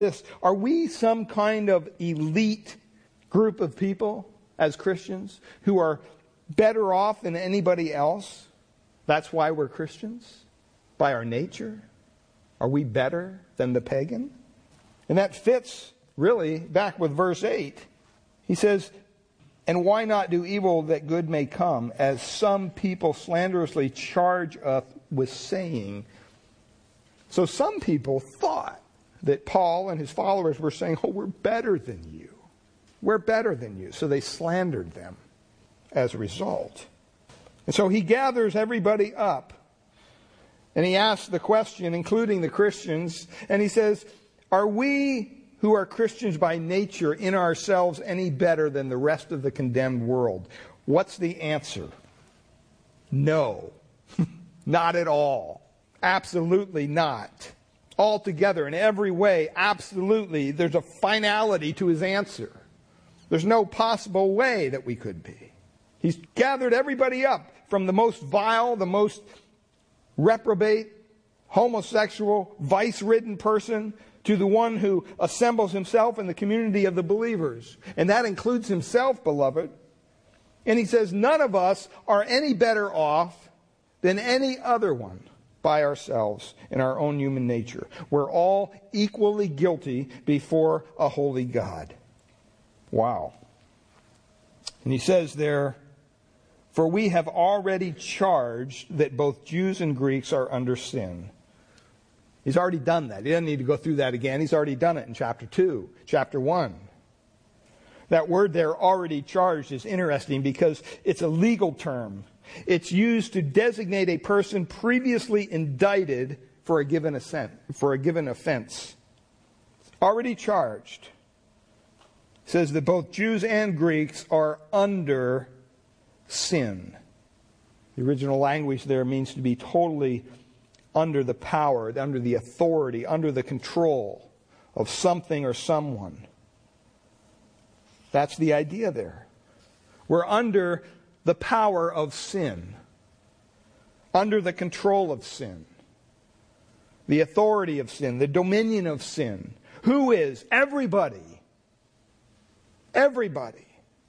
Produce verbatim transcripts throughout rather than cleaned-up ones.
this. Are we some kind of elite group of people as Christians who are better off than anybody else? That's why we're Christians? By our nature? Are we better than the pagan? And that fits really back with verse eight. He says, and why not do evil that good may come, as some people slanderously charge us with saying. So some people thought that Paul and his followers were saying, oh, we're better than you. We're better than you. So they slandered them as a result. And so he gathers everybody up. And he asks the question, including the Christians, and he says, are we who are Christians by nature in ourselves any better than the rest of the condemned world? What's the answer? No. Not at all. Absolutely not. Altogether, in every way, absolutely. There's a finality to his answer. There's no possible way that we could be. He's gathered everybody up, from the most vile, the most reprobate, homosexual, vice-ridden person, to the one who assembles himself in the community of the believers. And that includes himself, beloved. And he says, none of us are any better off than any other one by ourselves in our own human nature. We're all equally guilty before a holy God. Wow. And he says there, for we have already charged that both Jews and Greeks are under sin. He's already done that. He doesn't need to go through that again. He's already done it in chapter two, chapter one. That word there, already charged, is interesting because it's a legal term. It's used to designate a person previously indicted for a given offense. For a given offense. Already charged. It says that both Jews and Greeks are under sin. The original language there means to be totally under the power, under the authority, under the control of something or someone. That's the idea there. We're under the power of sin, under the control of sin, the authority of sin, the dominion of sin. Who is? Everybody. Everybody.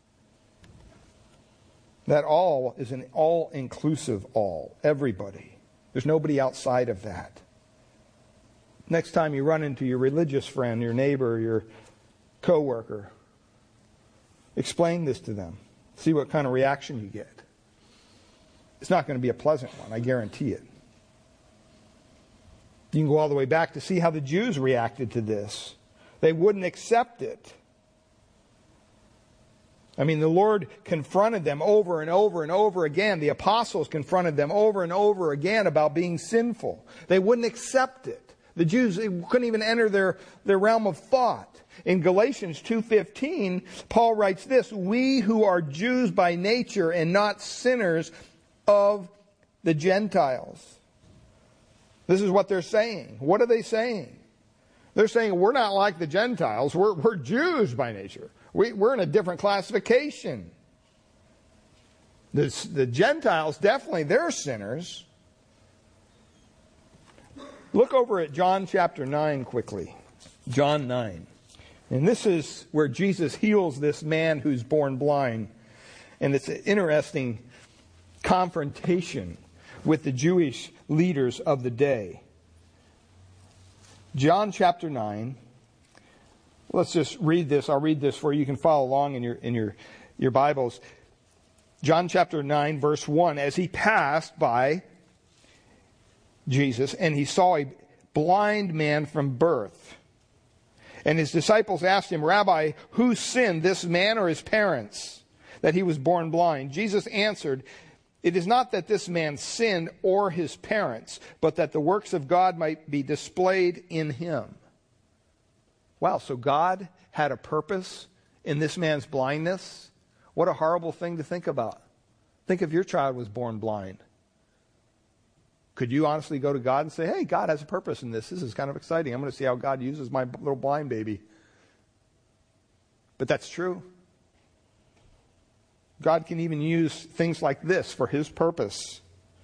That all is an all-inclusive all. Everybody. There's nobody outside of that. Next time you run into your religious friend, your neighbor, your coworker, explain this to them. See what kind of reaction you get. It's not going to be a pleasant one, I guarantee it. You can go all the way back to see how the Jews reacted to this. They wouldn't accept it. I mean, the Lord confronted them over and over and over again. The apostles confronted them over and over again about being sinful. They wouldn't accept it. The Jews couldn't even enter their, their realm of thought. In Galatians two fifteen, Paul writes this, we who are Jews by nature and not sinners of the Gentiles. This is what they're saying. What are they saying? They're saying we're not like the Gentiles. We're, we're Jews by nature. We, we're in a different classification. The, the Gentiles, definitely, they're sinners. Look over at John chapter nine quickly. John nine. And this is where Jesus heals this man who's born blind. And it's an interesting confrontation with the Jewish leaders of the day. John chapter nine. Let's just read this. I'll read this for you. You can follow along in your in your, your Bibles. John chapter nine, verse one. As he passed by Jesus, and he saw a blind man from birth. And his disciples asked him, Rabbi, who sinned, this man or his parents, that he was born blind? Jesus answered, it is not that this man sinned or his parents, but that the works of God might be displayed in him. Wow, so God had a purpose in this man's blindness? What a horrible thing to think about. Think if your child was born blind. Could you honestly go to God and say, hey, God has a purpose in this. This is kind of exciting. I'm going to see how God uses my little blind baby. But that's true. God can even use things like this for his purpose.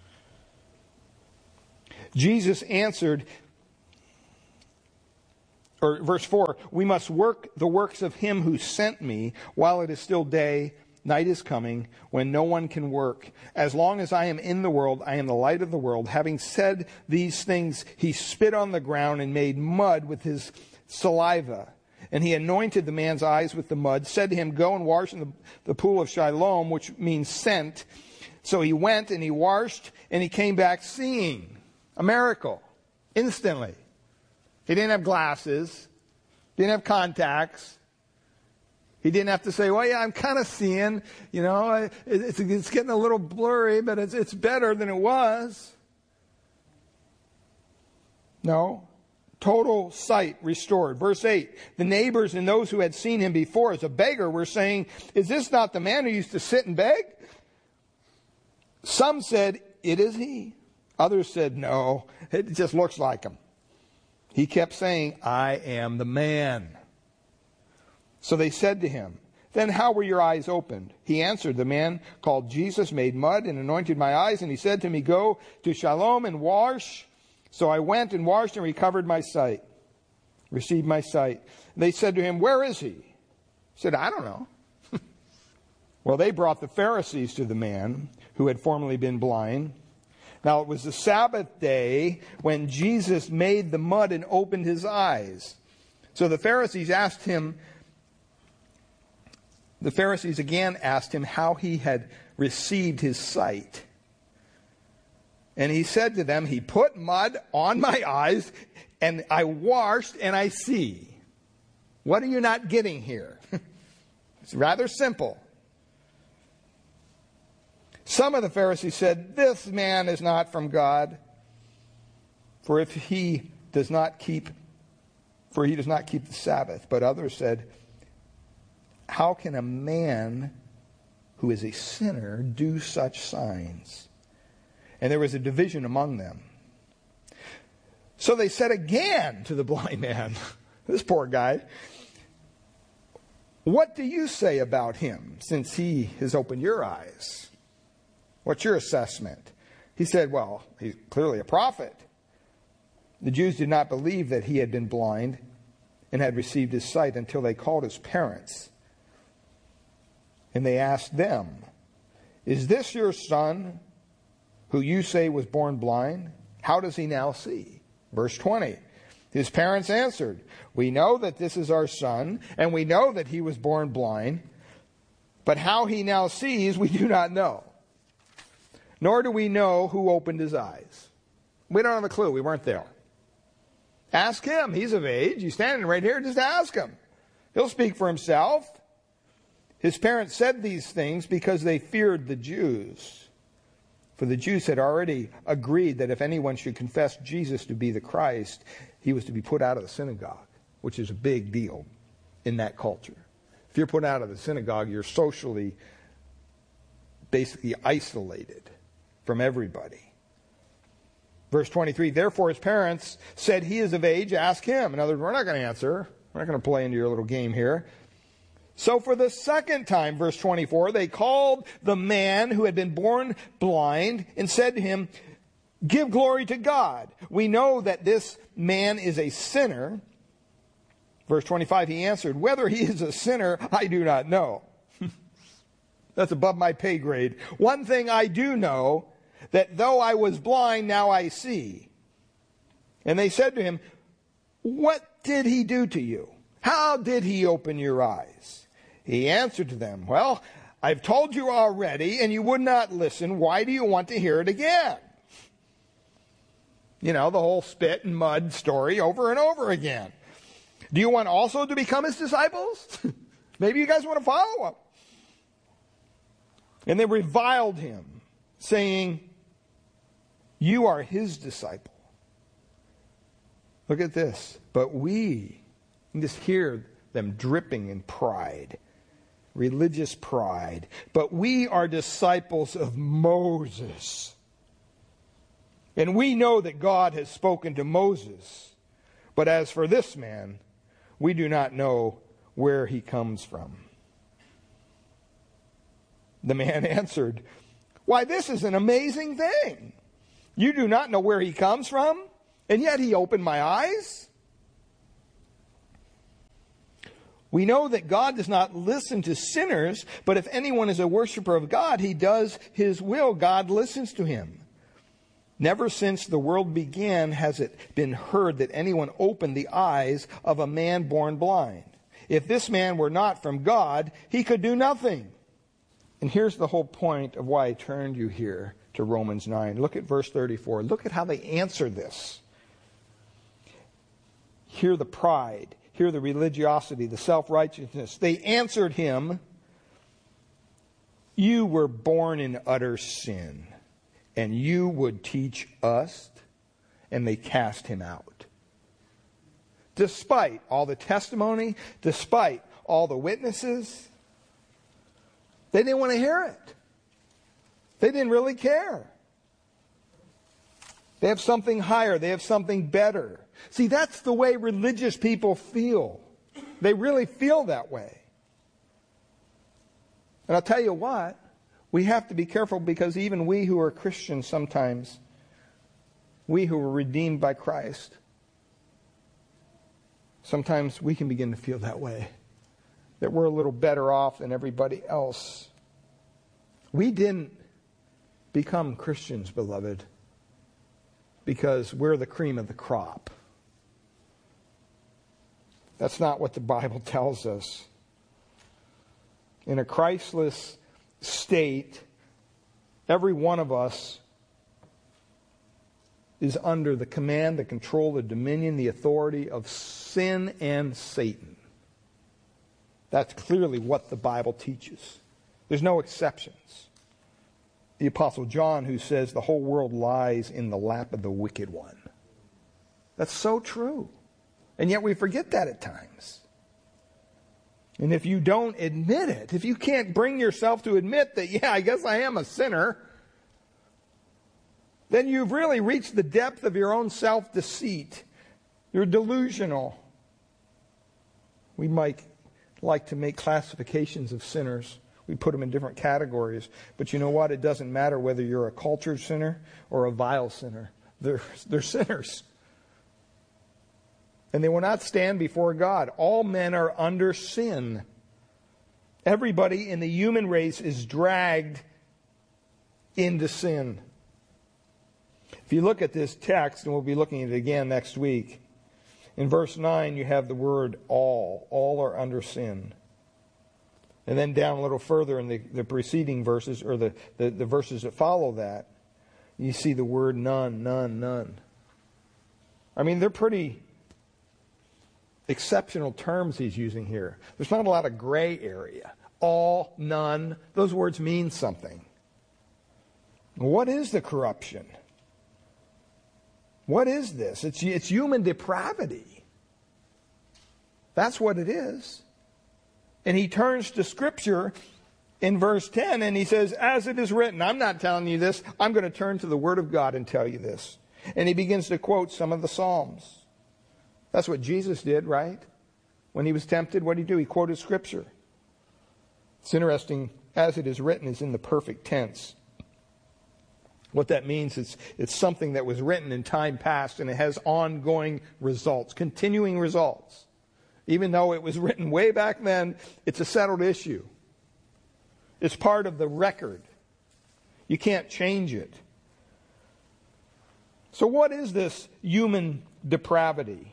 Jesus answered, Or verse four, we must work the works of him who sent me while it is still day. Night is coming when no one can work. As long as I am in the world, I am the light of the world. Having said these things, he spit on the ground and made mud with his saliva. And he anointed the man's eyes with the mud, said to him, go and wash in the, the pool of Siloam, which means sent. So he went and he washed and he came back seeing. A miracle. Instantly. He didn't have glasses. Didn't have contacts. He didn't have to say, well, yeah, I'm kind of seeing. You know, it's, it's getting a little blurry, but it's, it's better than it was. No. Total sight restored. Verse eight, the neighbors and those who had seen him before as a beggar were saying, is this not the man who used to sit and beg? Some said, it is he. Others said, no, it just looks like him. He kept saying, I am the man. So they said to him, then how were your eyes opened? He answered, the man called Jesus made mud and anointed my eyes, and he said to me, go to Siloam and wash. So I went and washed and recovered my sight, received my sight. They said to him, where is he? He said, I don't know. Well, they brought the Pharisees to the man who had formerly been blind. Now it was the Sabbath day when Jesus made the mud and opened his eyes. So the Pharisees asked him, the Pharisees again asked him how he had received his sight. And he said to them, he put mud on my eyes and I washed and I see. What are you not getting here? It's rather simple. Some of the Pharisees said, this man is not from God, for if he does not keep, for he does not keep the Sabbath. But others said, how can a man who is a sinner do such signs? And there was a division among them. So they said again to the blind man, this poor guy, what do you say about him since he has opened your eyes? What's your assessment? He said, well, he's clearly a prophet. The Jews did not believe that he had been blind and had received his sight until they called his parents. And they asked them, is this your son who you say was born blind? How does he now see? Verse twenty. His parents answered, we know that this is our son, and we know that he was born blind, but how he now sees we do not know. Nor do we know who opened his eyes. We don't have a clue. We weren't there. Ask him. He's of age. He's standing right here. Just ask him. He'll speak for himself. His parents said these things because they feared the Jews. For the Jews had already agreed that if anyone should confess Jesus to be the Christ, he was to be put out of the synagogue, which is a big deal in that culture. If you're put out of the synagogue, you're socially basically isolated from everybody. Verse twenty-three, therefore his parents said, he is of age, ask him. In other words, we're not going to answer. We're not going to play into your little game here. So for the second time, verse twenty-four, they called the man who had been born blind and said to him, give glory to God. We know that this man is a sinner. Verse twenty-five, he answered, whether he is a sinner, I do not know. That's above my pay grade. One thing I do know, that though I was blind, now I see. And they said to him, what did he do to you? How did he open your eyes? He answered to them, well, I've told you already, and you would not listen. Why do you want to hear it again? You know, the whole spit and mud story over and over again. Do you want also to become his disciples? Maybe you guys want to follow him. And they reviled him, saying, you are his disciple. Look at this. But we, you can just hear them dripping in pride, religious pride. But we are disciples of Moses. And we know that God has spoken to Moses. But as for this man, we do not know where he comes from. The man answered, why, this is an amazing thing. You do not know where he comes from, and yet he opened my eyes. We know that God does not listen to sinners, but if anyone is a worshiper of God, he does his will. God listens to him. Never since the world began has it been heard that anyone opened the eyes of a man born blind. If this man were not from God, he could do nothing. And here's the whole point of why I turned you here to Romans nine. Look at verse thirty-four. Look at how they answer this. Hear the pride. Hear the religiosity, the self-righteousness. They answered him, you were born in utter sin, and you would teach us? And they cast him out. Despite all the testimony, despite all the witnesses, they didn't want to hear it. They didn't really care. They have something higher. They have something better. See, that's the way religious people feel. They really feel that way. And I'll tell you what, we have to be careful, because even we who are Christians sometimes, we who are redeemed by Christ, sometimes we can begin to feel that way. That we're a little better off than everybody else. We didn't become Christians, beloved, because we're the cream of the crop. That's not what the Bible tells us. In a Christless state, every one of us is under the command, the control, the dominion, the authority of sin and Satan. That's clearly what the Bible teaches. There's no exceptions. The Apostle John, who says the whole world lies in the lap of the wicked one. That's so true. And yet we forget that at times. And if you don't admit it, if you can't bring yourself to admit that, yeah, I guess I am a sinner, then you've really reached the depth of your own self-deceit. You're delusional. We might like to make classifications of sinners. We put them in different categories. But you know what? It doesn't matter whether you're a cultured sinner or a vile sinner. They're, they're sinners. And they will not stand before God. All men are under sin. Everybody in the human race is dragged into sin. If you look at this text, and we'll be looking at it again next week, in verse nine you have the word all. All are under sin. And then down a little further in the, the preceding verses, or the, the, the verses that follow that, you see the word none, none, none. I mean, they're pretty exceptional terms he's using here. There's not a lot of gray area. All, none, those words mean something. What is the corruption? What is this? It's, it's human depravity. That's what it is. And he turns to Scripture in verse ten and he says, as it is written. I'm not telling you this. I'm going to turn to the Word of God and tell you this. And he begins to quote some of the Psalms. That's what Jesus did, right? When he was tempted, what did he do? He quoted Scripture. It's interesting, as it is written is in the perfect tense. What that means is it's something that was written in time past, and it has ongoing results, continuing results. Even though it was written way back then, it's a settled issue. It's part of the record. You can't change it. So what is this human depravity?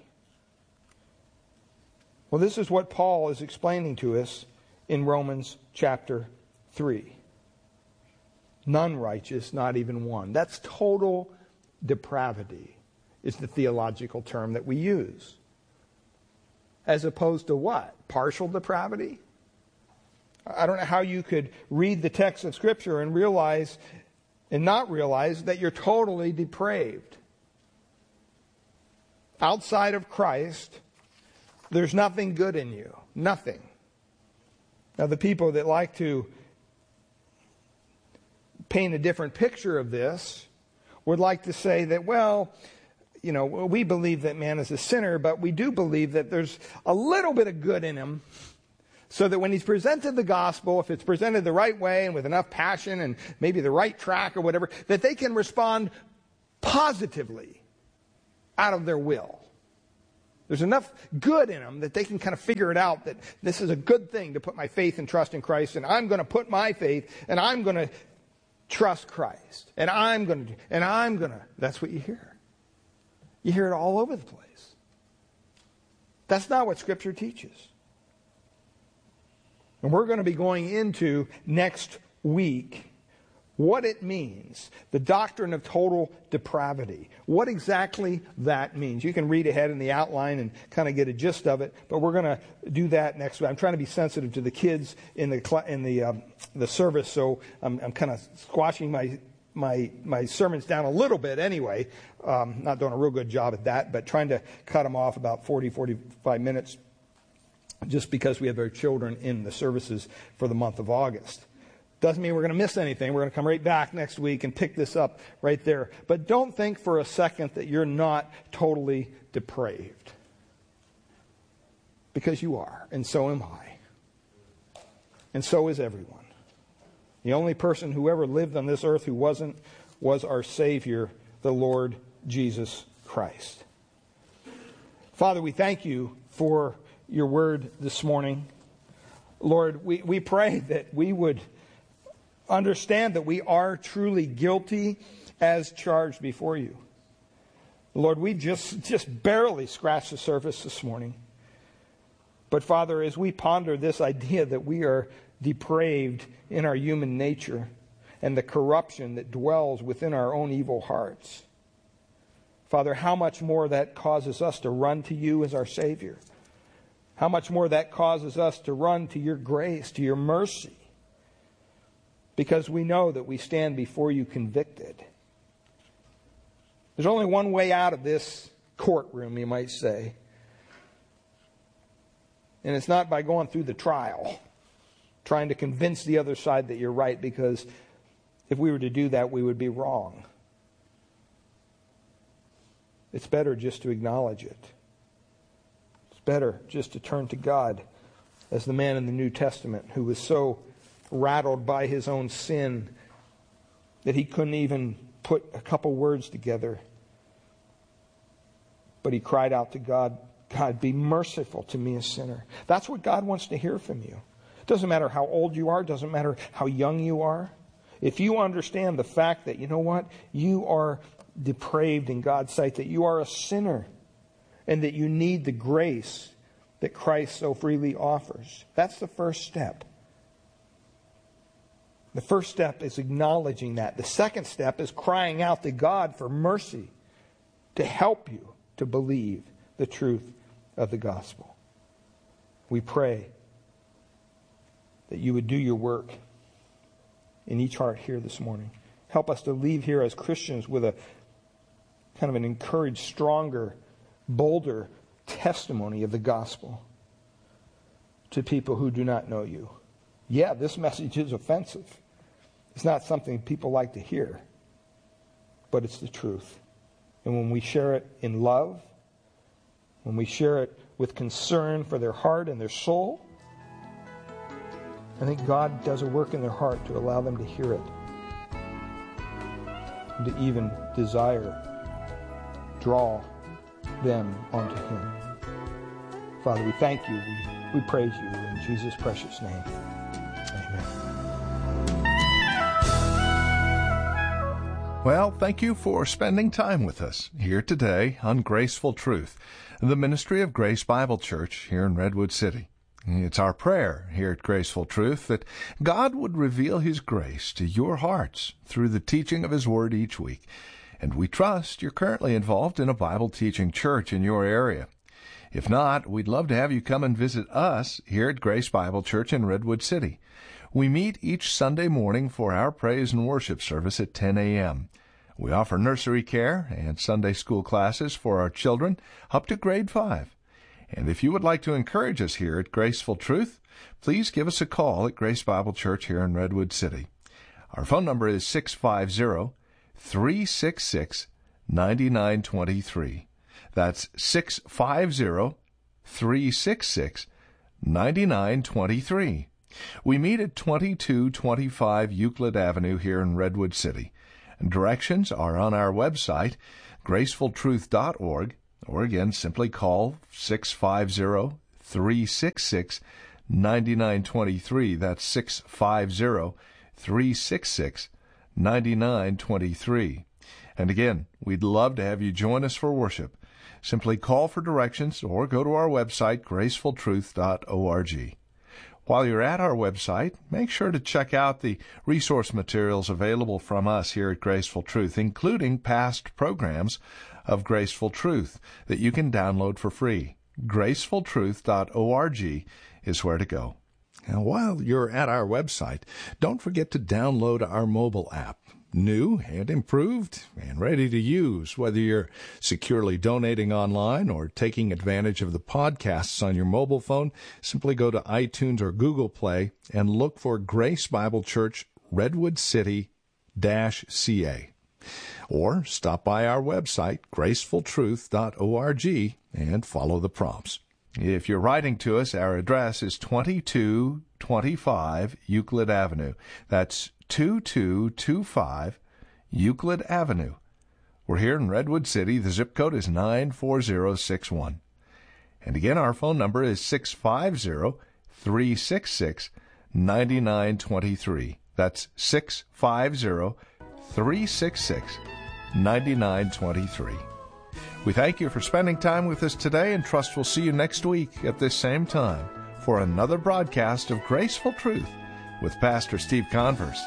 Well, this is what Paul is explaining to us in Romans chapter three. None righteous, not even one. That's total depravity, is the theological term that we use. As opposed to what? Partial depravity? I don't know how you could read the text of Scripture and realize and not realize that you're totally depraved. Outside of Christ, there's nothing good in you. Nothing. Now, the people that like to paint a different picture of this would like to say that, well, you know, we believe that man is a sinner, but we do believe that there's a little bit of good in him, so that when he's presented the gospel, if it's presented the right way and with enough passion and maybe the right track or whatever, that they can respond positively out of their will. There's enough good in them that they can kind of figure it out that this is a good thing to put my faith and trust in Christ, and I'm going to put my faith and I'm going to trust Christ, and I'm going to, and I'm going to. That's what you hear. You hear it all over the place. That's not what Scripture teaches. And we're going to be going into next week what it means, the doctrine of total depravity, what exactly that means. You can read ahead in the outline and kind of get a gist of it, but we're going to do that next week. I'm trying to be sensitive to the kids in the in the um, the service, so I'm, I'm kind of squashing my my my sermons down a little bit anyway. Um, not doing a real good job at that, but trying to cut them off about forty, forty-five minutes, just because we have our children in the services for the month of August. Doesn't mean we're going to miss anything. We're going to come right back next week and pick this up right there. But don't think for a second that you're not totally depraved. Because you are, and so am I. And so is everyone. The only person who ever lived on this earth who wasn't was our Savior, the Lord Jesus Christ. Father, we thank you for your word this morning. Lord, we, we pray that we would understand that we are truly guilty as charged before you. Lord, we just, just barely scratched the surface this morning. But Father, as we ponder this idea that we are depraved in our human nature and the corruption that dwells within our own evil hearts, Father, how much more that causes us to run to you as our Savior. How much more that causes us to run to your grace, to your mercy. Because we know that we stand before you convicted. There's only one way out of this courtroom, you might say. And it's not by going through the trial, trying to convince the other side that you're right, because if we were to do that, we would be wrong. It's better just to acknowledge it. It's better just to turn to God, as the man in the New Testament who was so rattled by his own sin that he couldn't even put a couple words together. But he cried out to God, God, be merciful to me, a sinner. That's what God wants to hear from you. It doesn't matter how old you are. It doesn't matter how young you are. If you understand the fact that, you know what, you are depraved in God's sight, that you are a sinner, and that you need the grace that Christ so freely offers. That's the first step. The first step is acknowledging that. The second step is crying out to God for mercy to help you to believe the truth of the gospel. We pray that you would do your work in each heart here this morning. Help us to leave here as Christians with a kind of an encouraged, stronger, bolder testimony of the gospel to people who do not know you. Yeah, this message is offensive. It's not something people like to hear, but it's the truth. And when we share it in love, when we share it with concern for their heart and their soul, I think God does a work in their heart to allow them to hear it and to even desire, draw them onto Him. Father, we thank you. We, we praise you in Jesus' precious name. Amen. Well, thank you for spending time with us here today on Graceful Truth, the ministry of Grace Bible Church here in Redwood City. It's our prayer here at Graceful Truth that God would reveal His grace to your hearts through the teaching of His Word each week. And we trust you're currently involved in a Bible teaching church in your area. If not, we'd love to have you come and visit us here at Grace Bible Church in Redwood City. We meet each Sunday morning for our praise and worship service at ten a.m. We offer nursery care and Sunday school classes for our children up to grade five. And if you would like to encourage us here at Graceful Truth, please give us a call at Grace Bible Church here in Redwood City. Our phone number is six five zero, three six six, nine nine two three. That's six five zero, three six six, nine nine two three. We meet at twenty-two twenty-five Euclid Avenue here in Redwood City. Directions are on our website, graceful truth dot org, Or again, simply call six five zero, three six six, nine nine two three. That's six five zero, three six six, nine nine two three. And again, we'd love to have you join us for worship. Simply call for directions or go to our website, graceful truth dot org. While you're at our website, make sure to check out the resource materials available from us here at Graceful Truth, including past programs of Graceful Truth that you can download for free. graceful truth dot org is where to go. Now, while you're at our website, don't forget to download our mobile app. New and improved and ready to use, whether you're securely donating online or taking advantage of the podcasts on your mobile phone. Simply go to iTunes or Google Play and look for Grace Bible Church Redwood City C A. Or stop by our website, graceful truth dot org, and follow the prompts. If you're writing to us, our address is twenty-two twenty-five Euclid Avenue. That's twenty-two twenty-five Euclid Avenue. We're here in Redwood City. The zip code is nine four zero six one. And again, our phone number is six five zero, three six six, nine nine two three. That's six five zero, three six six, nine nine two three. We thank you for spending time with us today and trust we'll see you next week at this same time for another broadcast of Graceful Truth with Pastor Steve Converse.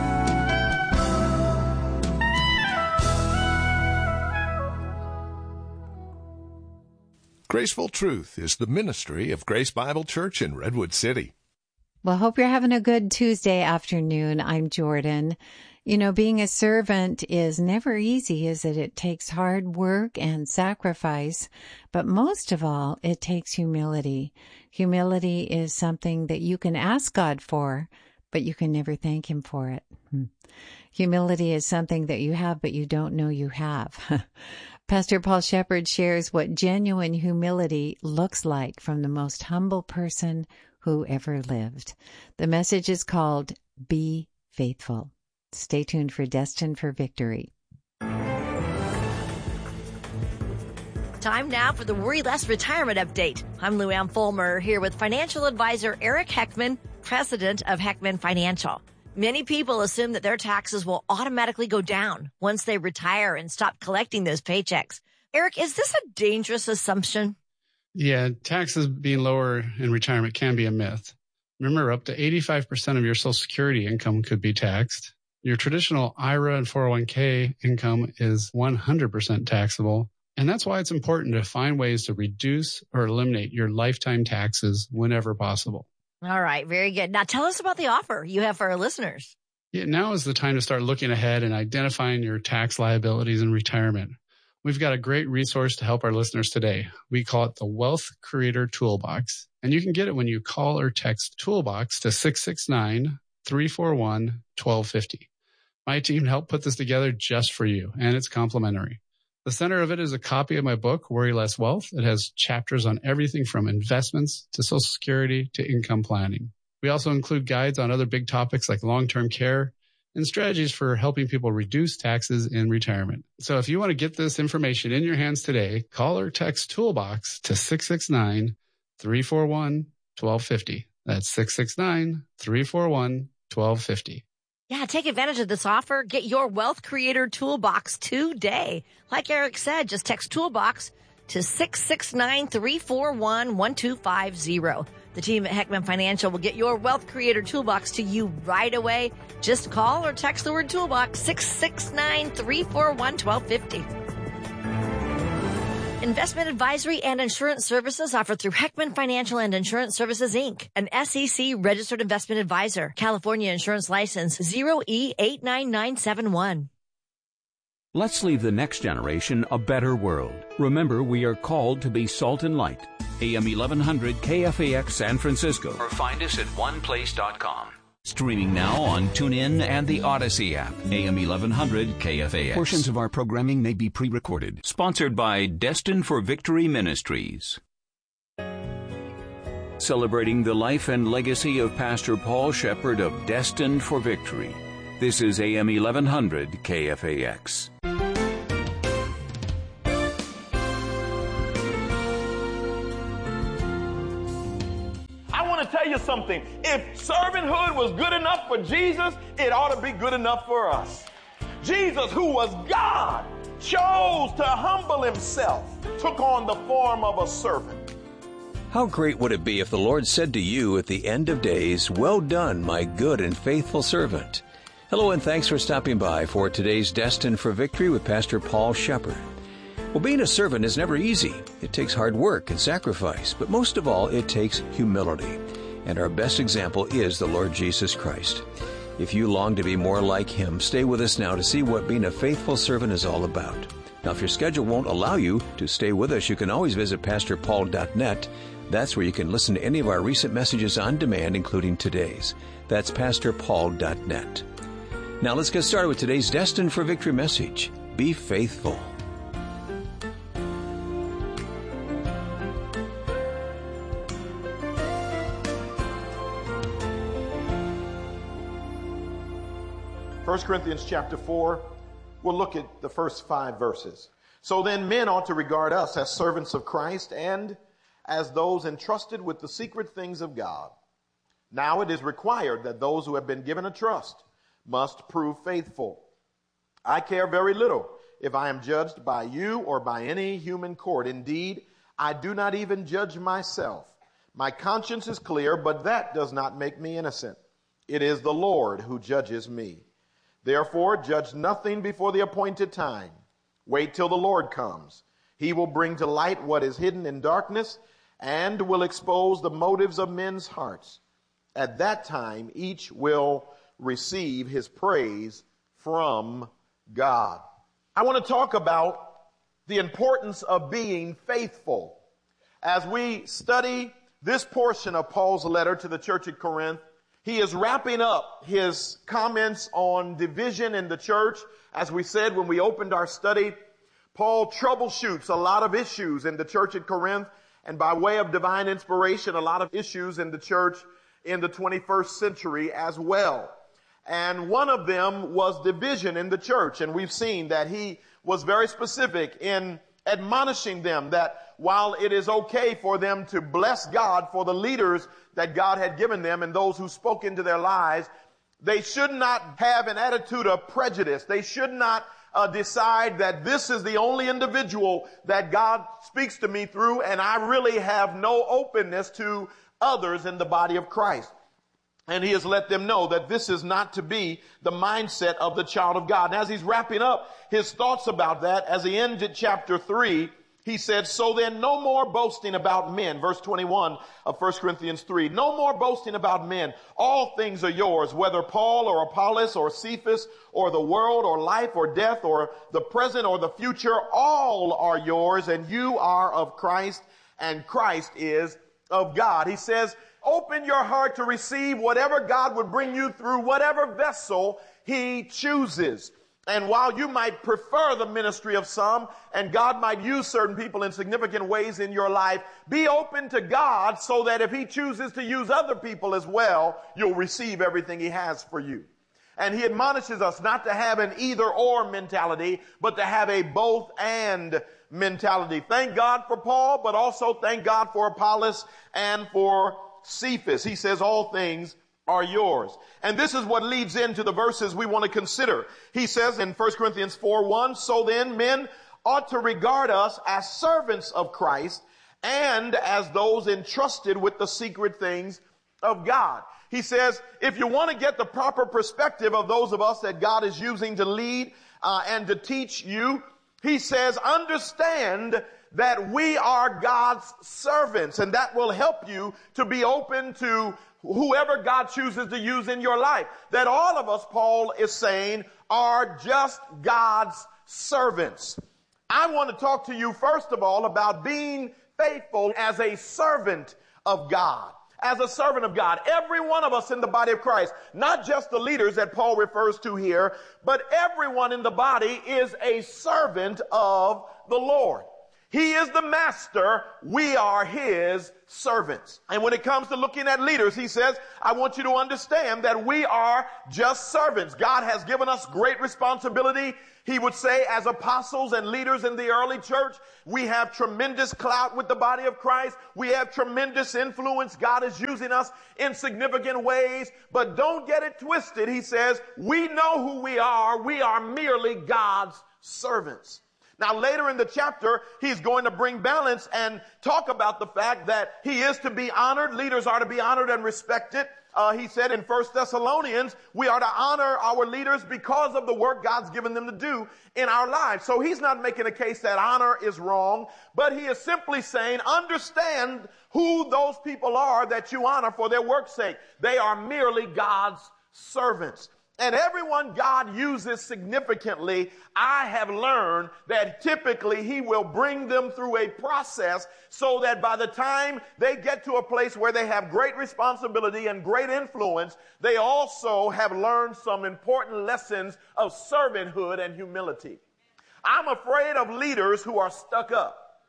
Graceful Truth is the ministry of Grace Bible Church in Redwood City. Well, hope you're having a good Tuesday afternoon. I'm Jordan. You know, being a servant is never easy, is it? It takes hard work and sacrifice, but most of all, it takes humility. Humility is something that you can ask God for, but you can never thank Him for it. Hmm. Humility is something that you have, but you don't know you have. Pastor Paul Shepherd shares what genuine humility looks like from the most humble person who ever lived. The message is called Be Faithful. Stay tuned for Destined for Victory. Time now for the Worry Less Retirement Update. I'm Lou Ann Fulmer here with financial advisor Eric Heckman, president of Heckman Financial. Many people assume that their taxes will automatically go down once they retire and stop collecting those paychecks. Eric, is this a dangerous assumption? Yeah, taxes being lower in retirement can be a myth. Remember, up to eighty-five percent of your Social Security income could be taxed. Your traditional I R A and four oh one k income is one hundred percent taxable. And that's why it's important to find ways to reduce or eliminate your lifetime taxes whenever possible. All right, very good. Now tell us about the offer you have for our listeners. Yeah, now is the time to start looking ahead and identifying your tax liabilities in retirement. We've got a great resource to help our listeners today. We call it the Wealth Creator Toolbox. And you can get it when you call or text Toolbox to six six nine, three four one, one two five zero. My team helped put this together just for you, and it's complimentary. The center of it is a copy of my book, Worry Less Wealth. It has chapters on everything from investments to Social Security to income planning. We also include guides on other big topics like long-term care and strategies for helping people reduce taxes in retirement. So if you want to get this information in your hands today, call or text Toolbox to six six nine, three four one, one two five zero. That's six six nine, three four one, one two five zero. Yeah, take advantage of this offer. Get your Wealth Creator Toolbox today. Like Eric said, just text Toolbox to six six nine, three four one, one two five zero. The team at Heckman Financial will get your Wealth Creator Toolbox to you right away. Just call or text the word Toolbox, six six nine, three four one, one two five zero. Investment advisory and insurance services offered through Heckman Financial and Insurance Services, Incorporated, an S E C registered investment advisor. California insurance license zero E eight nine nine seven one. Let's leave the next generation a better world. Remember, we are called to be salt and light. A M eleven hundred K F A X San Francisco. Or find us at one place dot com. Streaming now on TuneIn and the Odyssey app. A M eleven hundred K F A X. Portions of our programming may be pre-recorded. Sponsored by Destined for Victory Ministries. Celebrating the life and legacy of Pastor Paul Shepherd of Destined for Victory. This is A M eleven hundred K F A X. to tell you something. If servanthood was good enough for Jesus, it ought to be good enough for us. Jesus, who was God, chose to humble himself, took on the form of a servant. How great would it be if the Lord said to you at the end of days, "Well done, my good and faithful servant." Hello, and thanks for stopping by for today's Destined for Victory with Pastor Paul Shepard. Well, being a servant is never easy. It takes hard work and sacrifice, but most of all, it takes humility. And our best example is the Lord Jesus Christ. If you long to be more like him, stay with us now to see what being a faithful servant is all about. Now, if your schedule won't allow you to stay with us, you can always visit pastor paul dot net. That's where you can listen to any of our recent messages on demand, including today's. That's pastor paul dot net. Now, let's get started with today's Destined for Victory message. Be faithful. First Corinthians chapter four, we'll look at the first five verses. So then men ought to regard us as servants of Christ and as those entrusted with the secret things of God. Now it is required that those who have been given a trust must prove faithful. I care very little if I am judged by you or by any human court. Indeed, I do not even judge myself. My conscience is clear, but that does not make me innocent. It is the Lord who judges me. Therefore, judge nothing before the appointed time. Wait till the Lord comes. He will bring to light what is hidden in darkness and will expose the motives of men's hearts. At that time, each will receive his praise from God. I want to talk about the importance of being faithful. As we study this portion of Paul's letter to the church at Corinth, he is wrapping up his comments on division in the church. As we said when we opened our study, Paul troubleshoots a lot of issues in the church at Corinth, and by way of divine inspiration, a lot of issues in the church in the twenty-first century as well. And one of them was division in the church, and we've seen that he was very specific in admonishing them that while it is okay for them to bless God for the leaders that God had given them and those who spoke into their lives, they should not have an attitude of prejudice. They should not uh, decide that this is the only individual that God speaks to me through, and I really have no openness to others in the body of Christ. And he has let them know that this is not to be the mindset of the child of God. And as he's wrapping up his thoughts about that, as he ended chapter three, he said, so then no more boasting about men. Verse twenty-one of First Corinthians three. No more boasting about men. All things are yours, whether Paul or Apollos or Cephas or the world or life or death or the present or the future. All are yours, and you are of Christ, and Christ is of God. He says, open your heart to receive whatever God would bring you through, whatever vessel he chooses. And while you might prefer the ministry of some, and God might use certain people in significant ways in your life, be open to God so that if he chooses to use other people as well, you'll receive everything he has for you. And he admonishes us not to have an either-or mentality, but to have a both-and mentality. Thank God for Paul, but also thank God for Apollos and for Cephas. He says all things are yours. And this is what leads into the verses we want to consider. He says in First Corinthians four one, so then men ought to regard us as servants of Christ and as those entrusted with the secret things of God. He says, if you want to get the proper perspective of those of us that God is using to lead uh, and to teach you, he says, understand that we are God's servants, and that will help you to be open to whoever God chooses to use in your life. That all of us, Paul is saying, are just God's servants. I want to talk to you, first of all, about being faithful as a servant of God. As a servant of God. Every one of us in the body of Christ, not just the leaders that Paul refers to here, but everyone in the body is a servant of the Lord. He is the master. We are his servants. And when it comes to looking at leaders, he says, I want you to understand that we are just servants. God has given us great responsibility. He would say, as apostles and leaders in the early church, we have tremendous clout with the body of Christ. We have tremendous influence. God is using us in significant ways. But don't get it twisted. He says, we know who we are. We are merely God's servants. Now, later in the chapter, he's going to bring balance and talk about the fact that he is to be honored. Leaders are to be honored and respected. Uh, he said in First Thessalonians, we are to honor our leaders because of the work God's given them to do in our lives. So he's not making a case that honor is wrong, but he is simply saying, understand who those people are that you honor for their work's sake. They are merely God's servants. And everyone God uses significantly, I have learned that typically he will bring them through a process so that by the time they get to a place where they have great responsibility and great influence, they also have learned some important lessons of servanthood and humility. I'm afraid of leaders who are stuck up.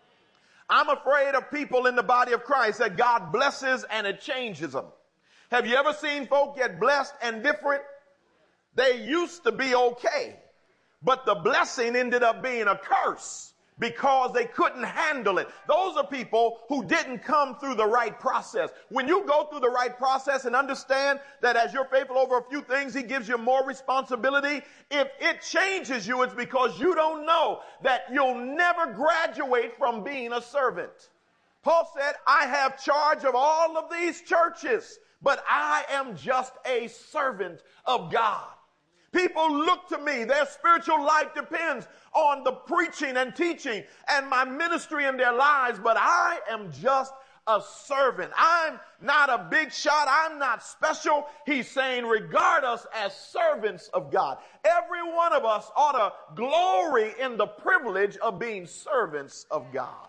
I'm afraid of people in the body of Christ that God blesses and it changes them. Have you ever seen folk get blessed and different? They used to be okay, but the blessing ended up being a curse because they couldn't handle it. Those are people who didn't come through the right process. When you go through the right process and understand that as you're faithful over a few things, he gives you more responsibility. If it changes you, it's because you don't know that you'll never graduate from being a servant. Paul said, I have charge of all of these churches, but I am just a servant of God. People look to me. Their spiritual life depends on the preaching and teaching and my ministry in their lives, but I am just a servant. I'm not a big shot. I'm not special. He's saying, regard us as servants of God. Every one of us ought to glory in the privilege of being servants of God.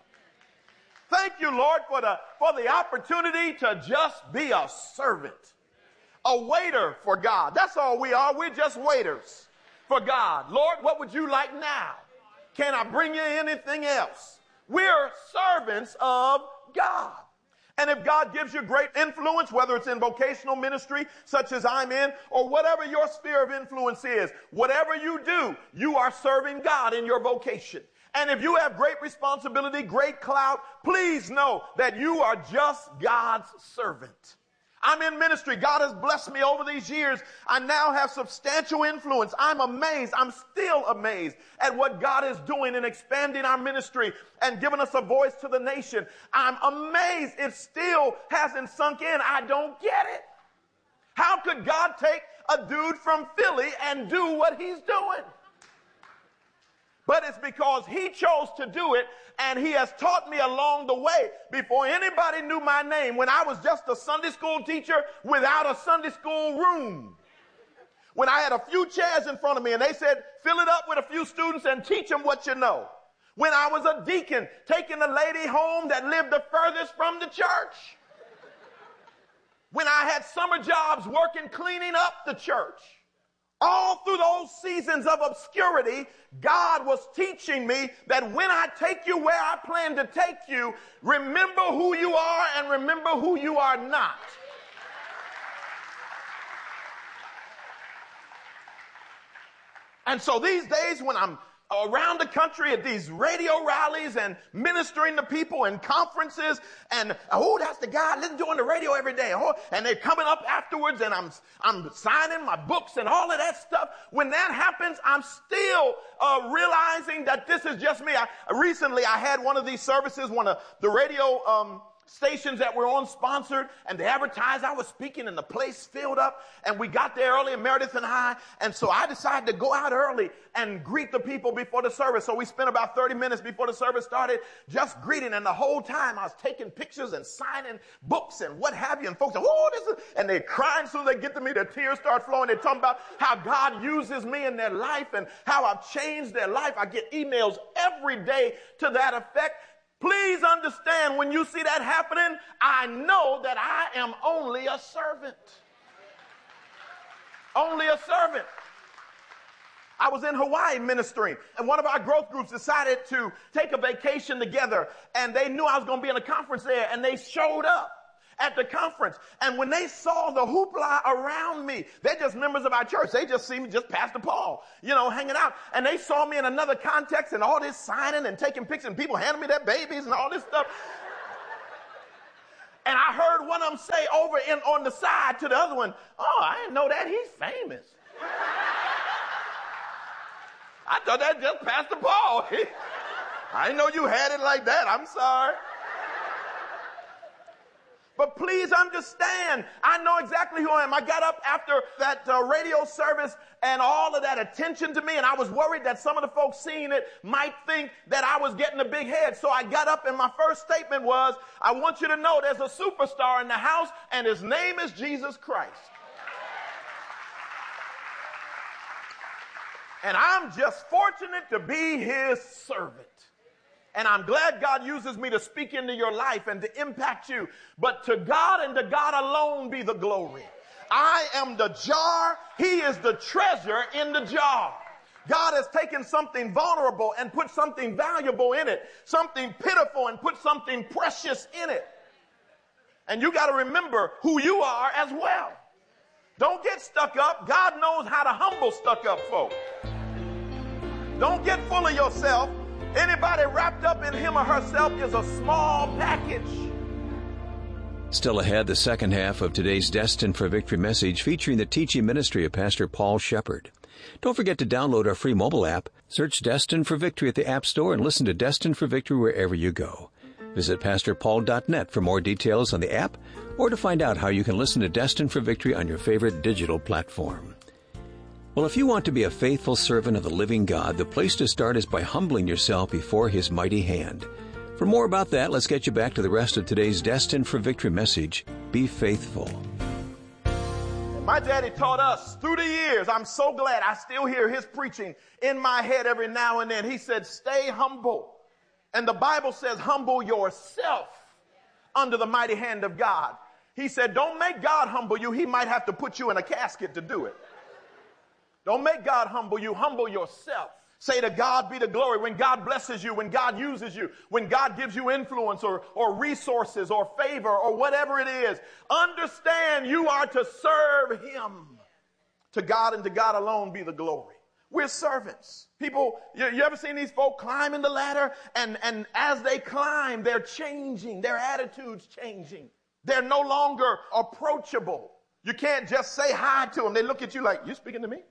Thank you, Lord, for the, for the opportunity to just be a servant. A waiter for God. That's all we are. We're just waiters for God. Lord, what would you like now? Can I bring you anything else? We're servants of God. And if God gives you great influence, whether it's in vocational ministry, such as I'm in, or whatever your sphere of influence is, whatever you do, you are serving God in your vocation. And if you have great responsibility, great clout, please know that you are just God's servant. I'm in ministry. God has blessed me over these years. I now have substantial influence. I'm amazed. I'm still amazed at what God is doing in expanding our ministry and giving us a voice to the nation. I'm amazed. It still hasn't sunk in. I don't get it. How could God take a dude from Philly and do what he's doing? But it's because he chose to do it, and he has taught me along the way. Before anybody knew my name, when I was just a Sunday school teacher without a Sunday school room, when I had a few chairs in front of me and they said, fill it up with a few students and teach them what you know. When I was a deacon taking a lady home that lived the furthest from the church. When I had summer jobs working cleaning up the church. All through those seasons of obscurity, God was teaching me that when I take you where I plan to take you, remember who you are and remember who you are not. And so these days when I'm around the country at these radio rallies and ministering to people in conferences, and oh, that's the guy I listen to on the radio every day. Oh, and they're coming up afterwards, and I'm I'm signing my books and all of that stuff. When that happens, I'm still uh, realizing that this is just me. I, recently, I had one of these services, one of the radio um, stations that were on sponsored, and they advertised I was speaking, and the place filled up, and we got there early, Meredith and I, and so I decided to go out early and greet the people before the service. So we spent about thirty minutes before the service started just greeting, and the whole time I was taking pictures and signing books and what have you, and folks are, oh, this is, and they're crying. So they get to me, their tears start flowing. They're talking about how God uses me in their life and how I've changed their life. I get emails every day to that effect. Please understand, when you see that happening, I know that I am only a servant. Only a servant. I was in Hawaii ministering, and one of our growth groups decided to take a vacation together, and they knew I was going to be in a conference there, and they showed up at the conference. And when they saw the hoopla around me, they're just members of our church. They just see me, just Pastor Paul, you know, hanging out. And they saw me in another context and all this signing and taking pictures and people handing me their babies and all this stuff. And I heard one of them say over in on the side to the other one, "Oh, I didn't know that. He's famous." I thought that just Pastor Paul. I didn't know you had it like that. I'm sorry. But please understand, I know exactly who I am. I got up after that uh, radio service and all of that attention to me, and I was worried that some of the folks seeing it might think that I was getting a big head. So I got up, and my first statement was, I want you to know there's a superstar in the house, and his name is Jesus Christ. And I'm just fortunate to be his servant. And I'm glad God uses me to speak into your life and to impact you. But to God and to God alone be the glory. I am the jar. He is the treasure in the jar. God has taken something vulnerable and put something valuable in it. Something pitiful and put something precious in it. And you got to remember who you are as well. Don't get stuck up. God knows how to humble stuck up folk. Don't get full of yourself. Anybody wrapped up in him or herself is a small package. Still ahead, the second half of today's Destined for Victory message featuring the teaching ministry of Pastor Paul Shepherd. Don't forget to download our free mobile app. Search Destined for Victory at the App Store and listen to Destined for Victory wherever you go. Visit pastor paul dot net for more details on the app or to find out how you can listen to Destined for Victory on your favorite digital platform. Well, if you want to be a faithful servant of the living God, the place to start is by humbling yourself before his mighty hand. For more about that, let's get you back to the rest of today's Destined for Victory message. Be faithful. My daddy taught us through the years. I'm so glad I still hear his preaching in my head every now and then. He said, stay humble. And the Bible says, humble yourself under the mighty hand of God. He said, don't make God humble you. He might have to put you in a casket to do it. Don't make God humble you. Humble yourself. Say to God be the glory. When God blesses you, when God uses you, when God gives you influence or, or resources or favor or whatever it is, understand you are to serve him. To God and to God alone be the glory. We're servants. People, you, you ever seen these folk climbing the ladder? And, and as they climb, they're changing. Their attitude's changing. They're no longer approachable. You can't just say hi to them. They look at you like, you speaking to me?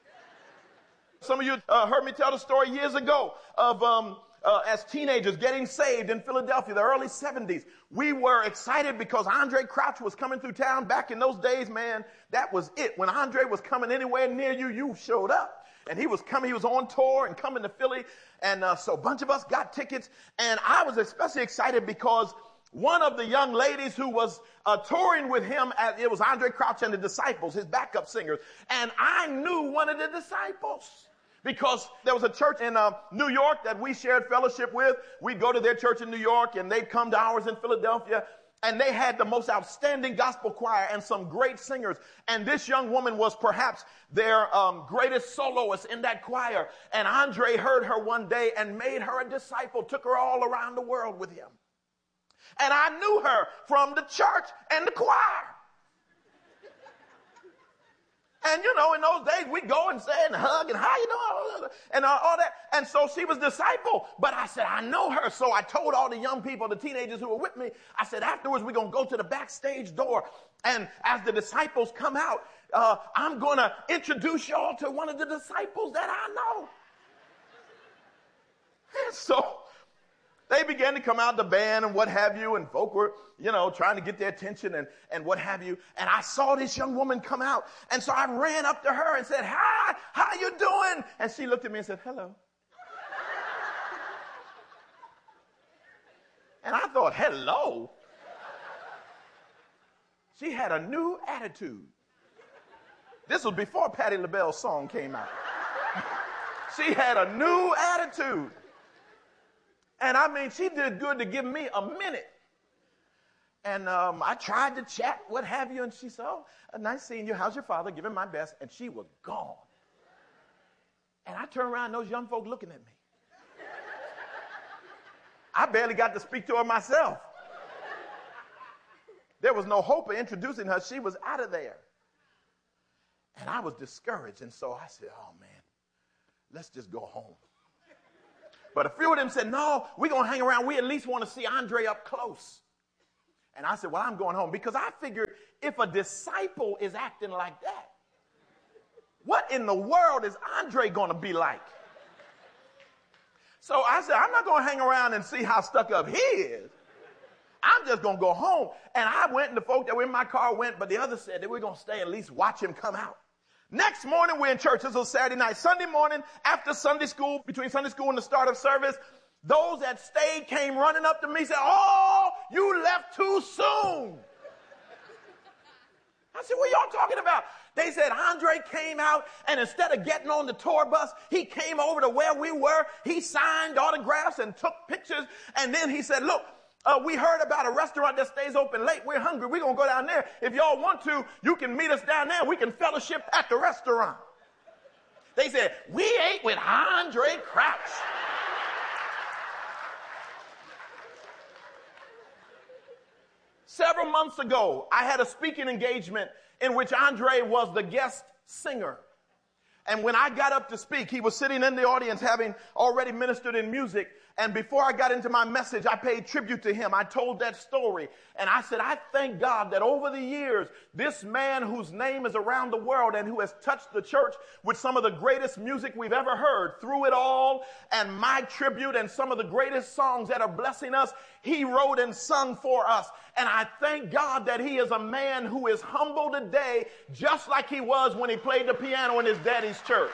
Some of you uh, heard me tell the story years ago of um, uh, as teenagers getting saved in Philadelphia, the early seventies. We were excited because Andre Crouch was coming through town. Back in those days, man, that was it. When Andre was coming anywhere near you, you showed up. And he was coming, he was on tour and coming to Philly. And uh, so a bunch of us got tickets. And I was especially excited because one of the young ladies who was uh, touring with him, at, it was Andre Crouch and the Disciples, his backup singers. And I knew one of the disciples because there was a church in uh, New York that we shared fellowship with. We'd go to their church in New York and they'd come to ours in Philadelphia. And they had the most outstanding gospel choir and some great singers. And this young woman was perhaps their um, greatest soloist in that choir. And Andre heard her one day and made her a disciple, took her all around the world with him. And I knew her from the church and the choir. And, you know, in those days, we'd go and say and hug and hi, you know, and all that. And so she was disciple. But I said, I know her. So I told all the young people, the teenagers who were with me, I said, afterwards, we're going to go to the backstage door. And as the disciples come out, uh, I'm going to introduce y'all to one of the disciples that I know. And so they began to come out, the band and what have you, and folk were, you know, trying to get their attention and, and what have you. And I saw this young woman come out. And so I ran up to her and said, hi, how you doing? And she looked at me and said, hello. And I thought, hello? She had a new attitude. This was before Patti LaBelle's song came out. She had a new attitude. And I mean, she did good to give me a minute. And um, I tried to chat, what have you, and she said, oh, nice seeing you. How's your father? Give him my best. And she was gone. And I turned around, those young folk looking at me. I barely got to speak to her myself. There was no hope of introducing her. She was out of there. And I was discouraged. And so I said, oh, man, let's just go home. But a few of them said, no, we're going to hang around. We at least want to see Andre up close. And I said, well, I'm going home. Because I figured if a disciple is acting like that, what in the world is Andre going to be like? So I said, I'm not going to hang around and see how stuck up he is. I'm just going to go home. And I went, and the folk that were in my car went, but the others said that we're going to stay and at least watch him come out. Next morning, we're in church. This was Saturday night. Sunday morning, after Sunday school, between Sunday school and the start of service, those that stayed came running up to me and said, oh, you left too soon. I said, what are y'all talking about? They said Andre came out, and instead of getting on the tour bus, he came over to where we were. He signed autographs and took pictures. And then he said, look, uh, we heard about a restaurant that stays open late. We're hungry. We're going to go down there. If y'all want to, you can meet us down there. We can fellowship at the restaurant. They said, we ate with Andre Crouch. Several months ago, I had a speaking engagement in which Andre was the guest singer. And when I got up to speak, he was sitting in the audience having already ministered in music. And before I got into my message, I paid tribute to him. I told that story. And I said, I thank God that over the years, this man whose name is around the world and who has touched the church with some of the greatest music we've ever heard, Through It All and My Tribute and some of the greatest songs that are blessing us, he wrote and sung for us. And I thank God that he is a man who is humble today, just like he was when he played the piano in his daddy's church.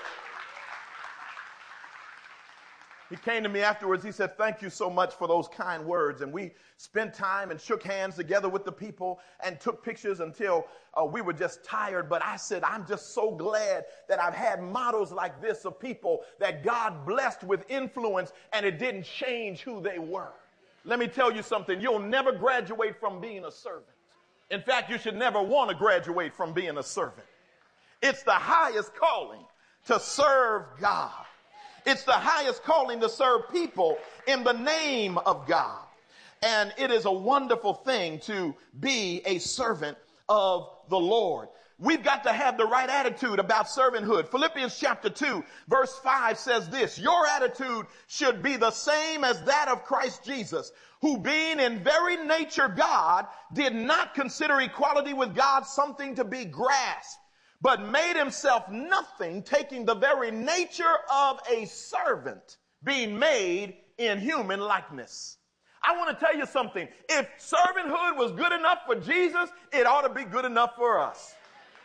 He came to me afterwards. He said, thank you so much for those kind words. And we spent time and shook hands together with the people and took pictures until uh, we were just tired. But I said, I'm just so glad that I've had models like this of people that God blessed with influence, and it didn't change who they were. Let me tell you something. You'll never graduate from being a servant. In fact, you should never want to graduate from being a servant. It's the highest calling to serve God. It's the highest calling to serve people in the name of God. And it is a wonderful thing to be a servant of the Lord. We've got to have the right attitude about servanthood. Philippians chapter two, verse five says this, your attitude should be the same as that of Christ Jesus, who being in very nature God, did not consider equality with God something to be grasped, but made himself nothing, taking the very nature of a servant, being made in human likeness. I want to tell you something. If servanthood was good enough for Jesus, it ought to be good enough for us.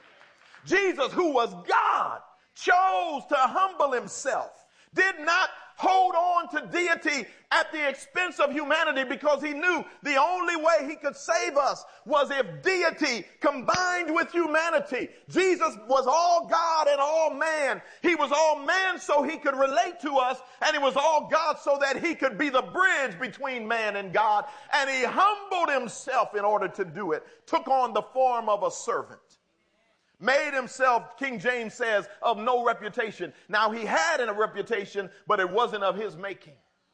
Jesus, who was God, chose to humble himself, did not hold on to deity at the expense of humanity, because he knew the only way he could save us was if deity combined with humanity. Jesus was all God and all man. He was all man so he could relate to us, and he was all God so that he could be the bridge between man and God. And he humbled himself in order to do it, took on the form of a servant. Made himself, King James says, of no reputation. Now, he had a reputation, but it wasn't of his making.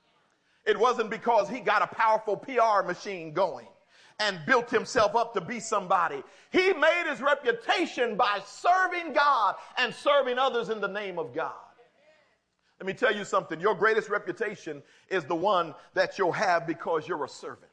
It wasn't because he got a powerful P R machine going and built himself up to be somebody. He made his reputation by serving God and serving others in the name of God. Let me tell you something. Your greatest reputation is the one that you'll have because you're a servant.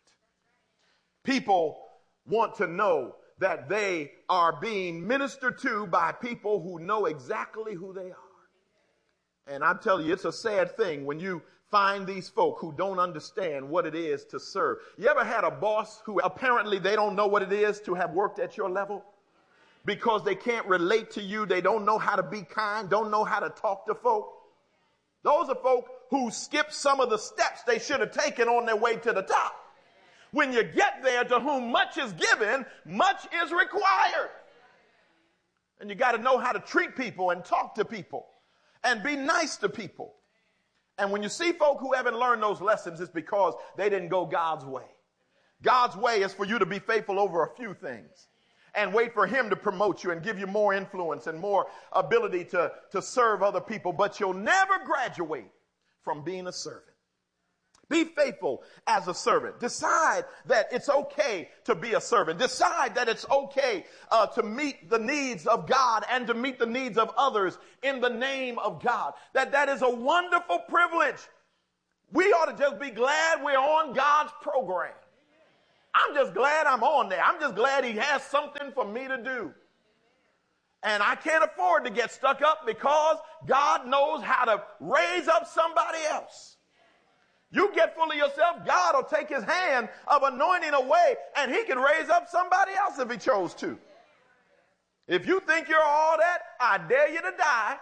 People want to know that they are being ministered to by people who know exactly who they are. And I'm telling you, it's a sad thing when you find these folk who don't understand what it is to serve. You ever had a boss who apparently they don't know what it is to have worked at your level? Because they can't relate to you. They don't know how to be kind, don't know how to talk to folk. Those are folk who skip some of the steps they should have taken on their way to the top. When you get there, to whom much is given, much is required. And you got to know how to treat people and talk to people and be nice to people. And when you see folk who haven't learned those lessons, it's because they didn't go God's way. God's way is for you to be faithful over a few things. and wait for him to promote you and give you more influence and more ability to, to serve other people, but you'll never graduate from being a servant. Be faithful as a servant. Decide that it's okay to be a servant. Decide that it's okay uh, to meet the needs of God and to meet the needs of others in the name of God. That that is a wonderful privilege. We ought to just be glad we're on God's program. I'm just glad I'm on there. I'm just glad he has something for me to do. And I can't afford to get stuck up because God knows how to raise up somebody else. You get full of yourself, God will take his hand of anointing away and he can raise up somebody else if he chose to. If you think you're all that, I dare you to die.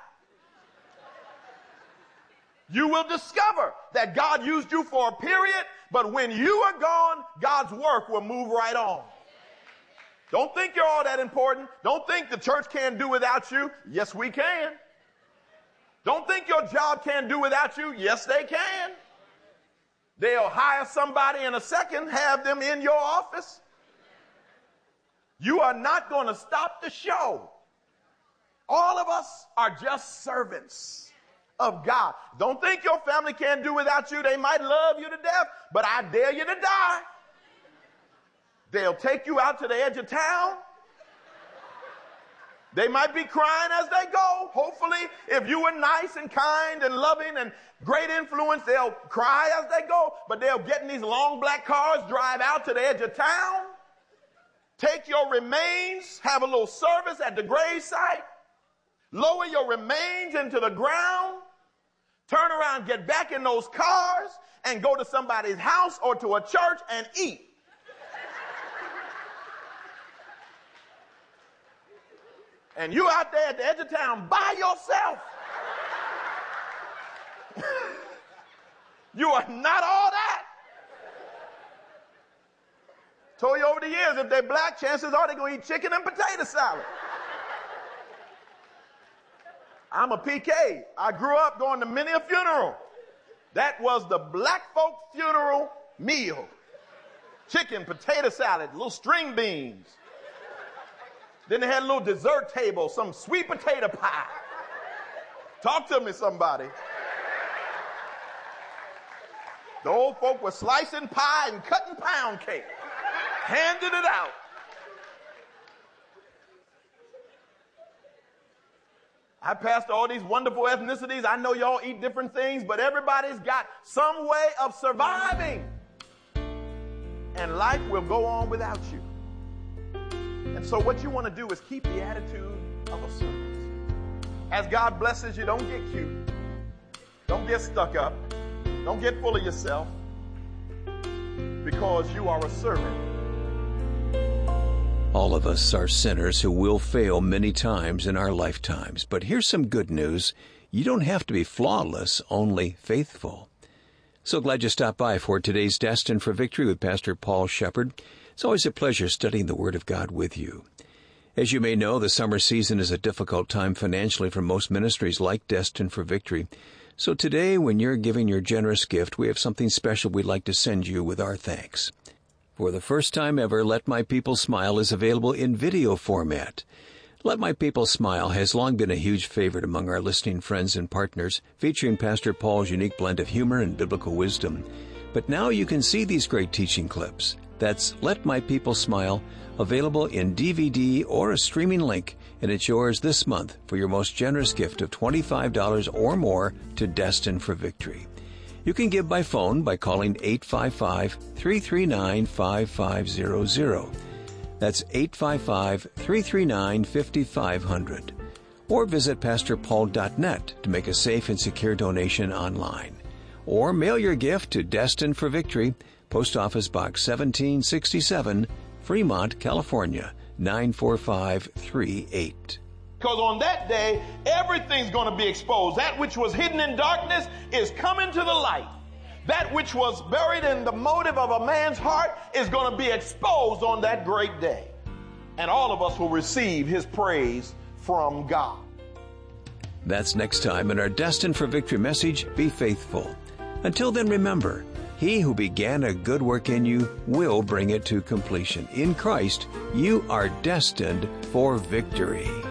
You will discover that God used you for a period, but when you are gone, God's work will move right on. Don't think you're all that important. Don't think the church can't do without you. Yes, we can. Don't think your job can't do without you. Yes, they can. They'll hire somebody in a second, have them in your office. You are not going to stop the show. All of us are just servants of God. Don't think your family can't do without you. They might love you to death, but I dare you to die. They'll take you out to the edge of town. They might be crying as they go. Hopefully, if you were nice and kind and loving and great influence, they'll cry as they go, but they'll get in these long black cars, drive out to the edge of town, take your remains, have a little service at the gravesite, lower your remains into the ground, turn around, get back in those cars, and go to somebody's house or to a church and eat. And you out there at the edge of town by yourself. You are not all that. Told you over the years, if they're black, chances are they're going to eat chicken and potato salad. I'm a P K. I grew up going to many a funeral. That was the black folk funeral meal. Chicken, potato salad, little string beans. Then they had a little dessert table, some sweet potato pie. Talk to me, somebody. The old folk were slicing pie and cutting pound cake, handing it out. I passed all these wonderful ethnicities. I know y'all eat different things, but everybody's got some way of surviving. And life will go on without you. And so what you want to do is keep the attitude of a servant. As God blesses you, don't get cute. Don't get stuck up. Don't get full of yourself. Because you are a servant. All of us are sinners who will fail many times in our lifetimes. But here's some good news. You don't have to be flawless, only faithful. So glad you stopped by for today's Destined for Victory with Pastor Paul Shepard. It's always a pleasure studying the Word of God with you. As you may know, the summer season is a difficult time financially for most ministries like Destined for Victory. So today, when you're giving your generous gift, we have something special we'd like to send you with our thanks. For the first time ever, Let My People Smile is available in video format. Let My People Smile has long been a huge favorite among our listening friends and partners, featuring Pastor Paul's unique blend of humor and biblical wisdom. But now you can see these great teaching clips. That's Let My People Smile, available in D V D or a streaming link, and it's yours this month for your most generous gift of twenty-five dollars or more to Destined for Victory. You can give by phone by calling eight five five, three three nine, five five zero zero. That's eight five five, three three nine, five five zero zero. Or visit pastor paul dot net to make a safe and secure donation online. Or mail your gift to Destined for Victory, Post Office Box seventeen sixty-seven, Fremont, California, nine four five three eight. Because on that day, everything's going to be exposed. That which was hidden in darkness is coming to the light. That which was buried in the motive of a man's heart is going to be exposed on that great day. And all of us will receive his praise from God. That's next time in our Destined for Victory message, Be Faithful. Until then, remember, He who began a good work in you will bring it to completion. In Christ, you are destined for victory.